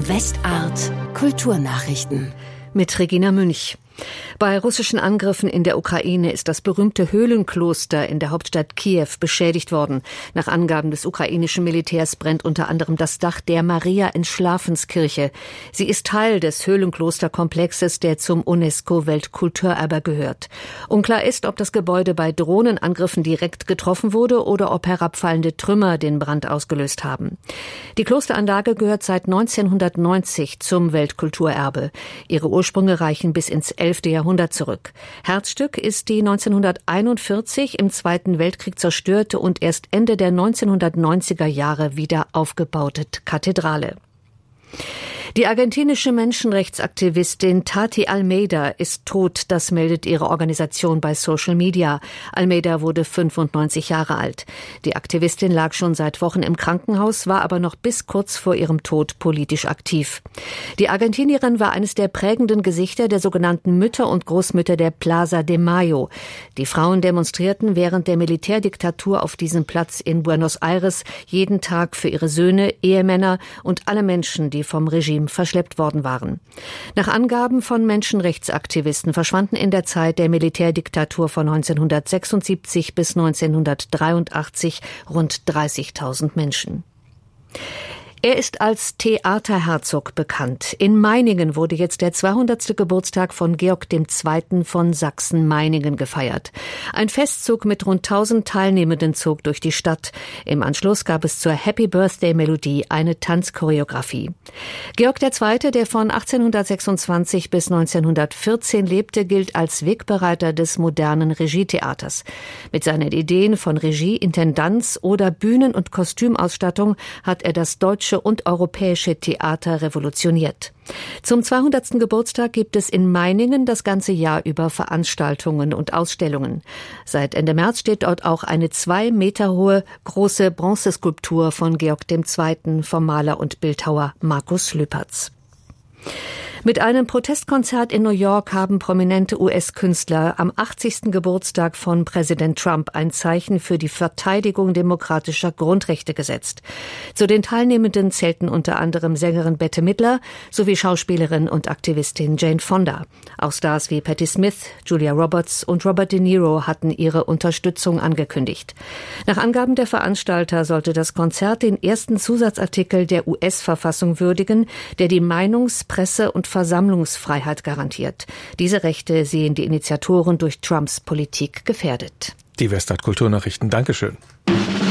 Westart Kulturnachrichten mit Regina Münch. Bei russischen Angriffen in der Ukraine ist das berühmte Höhlenkloster in der Hauptstadt Kiew beschädigt worden. Nach Angaben des ukrainischen Militärs brennt unter anderem das Dach der Maria-Entschlafenskirche. Sie ist Teil des Höhlenklosterkomplexes, der zum UNESCO-Weltkulturerbe gehört. Unklar ist, ob das Gebäude bei Drohnenangriffen direkt getroffen wurde oder ob herabfallende Trümmer den Brand ausgelöst haben. Die Klosteranlage gehört seit 1990 zum Weltkulturerbe. Ihre Ursprünge reichen bis ins 11. Jahrhundert zurück. Herzstück ist die 1941 im Zweiten Weltkrieg zerstörte und erst Ende der 1990er Jahre wieder aufgebaute Kathedrale. Die argentinische Menschenrechtsaktivistin Tati Almeida ist tot, das meldet ihre Organisation bei Social Media. Almeida wurde 95 Jahre alt. Die Aktivistin lag schon seit Wochen im Krankenhaus, war aber noch bis kurz vor ihrem Tod politisch aktiv. Die Argentinierin war eines der prägenden Gesichter der sogenannten Mütter und Großmütter der Plaza de Mayo. Die Frauen demonstrierten während der Militärdiktatur auf diesem Platz in Buenos Aires jeden Tag für ihre Söhne, Ehemänner und alle Menschen, die vom Regime verschleppt worden waren. Nach Angaben von Menschenrechtsaktivisten verschwanden in der Zeit der Militärdiktatur von 1976 bis 1983 rund 30.000 Menschen. Er ist als Theaterherzog bekannt. In Meiningen wurde jetzt der 200. Geburtstag von Georg II. Von Sachsen-Meiningen gefeiert. Ein Festzug mit rund 1000 Teilnehmenden zog durch die Stadt. Im Anschluss gab es zur Happy Birthday Melodie eine Tanzchoreografie. Georg II., der von 1826 bis 1914 lebte, gilt als Wegbereiter des modernen Regietheaters. Mit seinen Ideen von Regie, Intendanz oder Bühnen- und Kostümausstattung hat er das deutsche und europäische Theater revolutioniert. Zum 200. Geburtstag gibt es in Meiningen das ganze Jahr über Veranstaltungen und Ausstellungen. Seit Ende März steht dort auch eine 2 Meter hohe große Bronzeskulptur von Georg II. Vom Maler und Bildhauer Markus Lüpertz. Mit einem Protestkonzert in New York haben prominente US-Künstler am 80. Geburtstag von Präsident Trump ein Zeichen für die Verteidigung demokratischer Grundrechte gesetzt. Zu den Teilnehmenden zählten unter anderem Sängerin Bette Midler sowie Schauspielerin und Aktivistin Jane Fonda. Auch Stars wie Patti Smith, Julia Roberts und Robert De Niro hatten ihre Unterstützung angekündigt. Nach Angaben der Veranstalter sollte das Konzert den ersten Zusatzartikel der US-Verfassung würdigen, der die Meinungs-, Presse- und Versammlungsfreiheit garantiert. Diese Rechte sehen die Initiatoren durch Trumps Politik gefährdet. Die Westart Kulturnachrichten. Dankeschön.